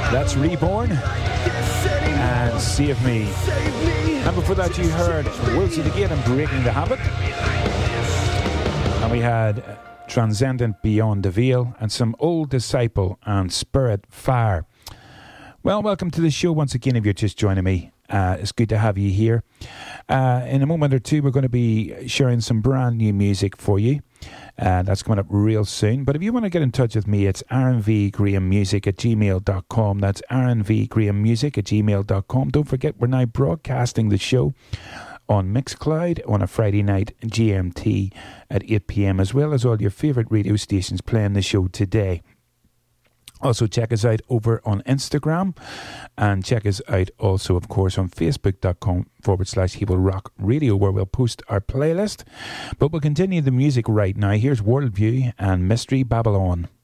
That's Reborn and Save Me. And before that you heard Wilson again and Breaking the Habit. And we had Transcendent Beyond the Veil and some Old Disciple and Spirit Fire. Well, welcome to the show once again if you're just joining me. It's good to have you here. In a moment or two we're going to be sharing some brand new music for you. That's coming up real soon. But if you want to get in touch with me, it's rnvgrahammusic@gmail.com. That's rnvgrahammusic@gmail.com. Don't forget, we're now broadcasting the show on Mixcloud on a Friday night GMT at 8 p.m, as well as all your favourite radio stations playing the show today. Also check us out over on Instagram, and check us out also, of course, on facebook.com/Hebel Rock Radio, where we'll post our playlist. But we'll continue the music right now. Here's Worldview and Mystery Babylon.